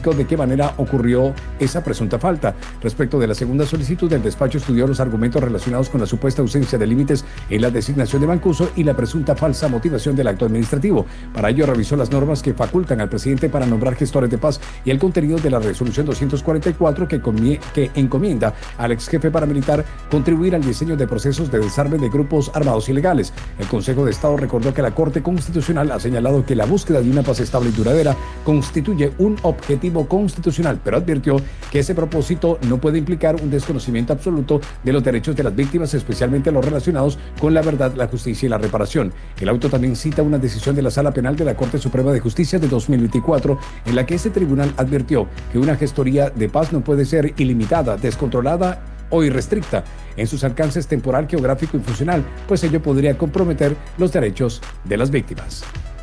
especificó de qué manera ocurrió esa presunta falta. Respecto de la segunda solicitud, el despacho estudió los argumentos relacionados con la supuesta ausencia de límites en la designación de Mancuso y la presunta falsa motivación del acto administrativo. Para ello, revisó las normas que facultan al presidente para nombrar gestores de paz y el contenido de la resolución 244 que encomienda al ex jefe paramilitar contribuir al diseño de procesos de desarme de grupos armados ilegales. El Consejo de Estado recordó que la Corte Constitucional ha señalado que la búsqueda de una paz estable y duradera constituye un objetivo constitucional, pero advirtió que ese propósito no puede implicar un desconocimiento absoluto de los derechos de las víctimas, especialmente los relacionados con la verdad, la justicia y la reparación. El auto también cita una decisión de la Sala Penal de la Corte Suprema de Justicia de 2024, en la que este tribunal advirtió que una gestoría de paz no puede ser ilimitada, descontrolada o irrestricta en sus alcances temporal, geográfico y funcional, pues ello podría comprometer los derechos de las víctimas.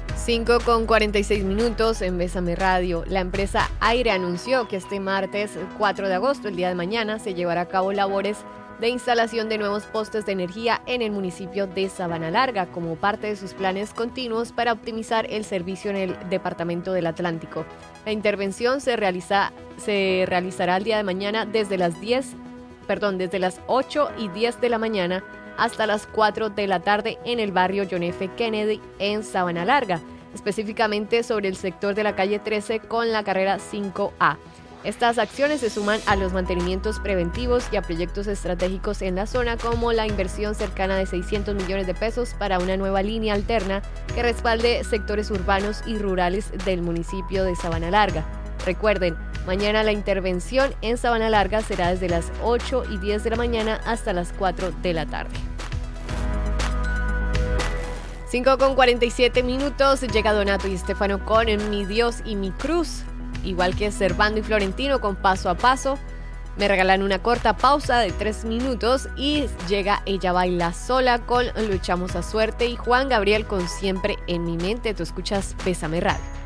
5:46 en Bésame Radio. La empresa Aire anunció que este martes 4 de agosto, el día de mañana, se llevará a cabo labores de instalación de nuevos postes de energía en el municipio de Sabana Larga, como parte de sus planes continuos para optimizar el servicio en el departamento del Atlántico. La intervención se realizará el día de mañana desde las 8:10 de la mañana hasta las 4 de la tarde en el barrio John F. Kennedy en Sabana Larga, específicamente sobre el sector de la calle 13 con la carrera 5A. Estas acciones se suman a los mantenimientos preventivos y a proyectos estratégicos en la zona, como la inversión cercana de 600 millones de pesos para una nueva línea alterna que respalde sectores urbanos y rurales del municipio de Sabana Larga. Recuerden, mañana la intervención en Sabana Larga será desde las 8:10 de la mañana hasta las 4 de la tarde. 5:47, llega Donato y Estefano con Mi Dios y mi Cruz, igual que Servando y Florentino con Paso a Paso. Me regalan una corta pausa de 3 minutos y llega Ella Baila Sola con Luchamos a Suerte y Juan Gabriel con Siempre en mi mente. Tú escuchas Bésame Radio.